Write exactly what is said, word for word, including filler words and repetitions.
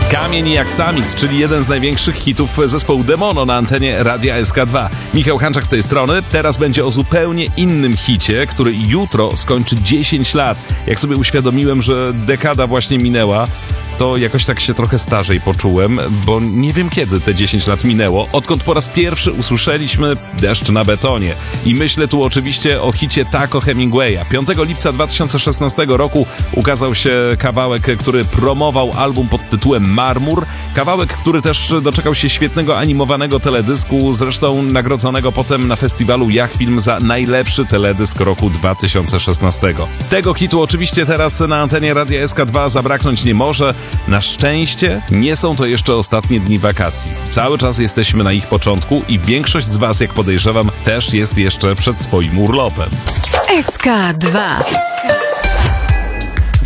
Kamień jak samic, czyli jeden z największych hitów zespołu Demono na antenie Radia S K dwa. Michał Hanczak z tej strony. Teraz będzie o zupełnie innym hicie, który jutro skończy dziesięć lat. Jak sobie uświadomiłem, że dekada właśnie minęła, to jakoś tak się trochę starzej poczułem, bo nie wiem kiedy te dziesięć lat minęło, odkąd po raz pierwszy usłyszeliśmy Deszcz na betonie. I myślę tu oczywiście o hicie Taco Hemingwaya. piątego lipca dwa tysiące szesnastego roku ukazał się kawałek, który promował album pod tytułem Marmur. Kawałek, który też doczekał się świetnego animowanego teledysku, zresztą nagrodzonego potem na festiwalu Jak Film za najlepszy teledysk roku dwa tysiące szesnastego. Tego hitu oczywiście teraz na antenie Radia S K dwa zabraknąć nie może. Na szczęście nie są to jeszcze ostatnie dni wakacji. Cały czas jesteśmy na ich początku i większość z Was, jak podejrzewam, też jest jeszcze przed swoim urlopem. S K dwa.